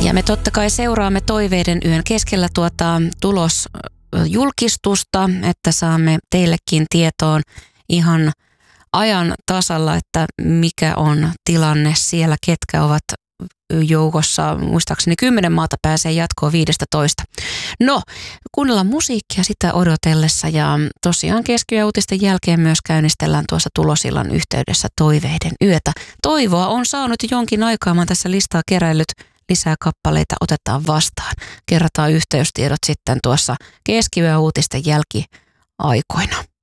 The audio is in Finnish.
Ja me totta kai seuraamme Toiveiden yön keskellä tulosjulkistusta, että saamme teillekin tietoon ihan ajan tasalla, että mikä on tilanne siellä, ketkä ovat joukossa. Muistaakseni 10 maata pääsee jatkoon 15. No, kuunnellaan musiikkia sitä odotellessa ja tosiaan keskiyön uutisten jälkeen myös käynnistellään tuossa tulosillan yhteydessä Toiveiden yötä. Toivoa on saanut jonkin aikaa, mä oon tässä listaa keräillyt. Lisää kappaleita otetaan vastaan. Kerrataan yhteystiedot sitten tuossa keskiyön uutisten jälkiaikoina.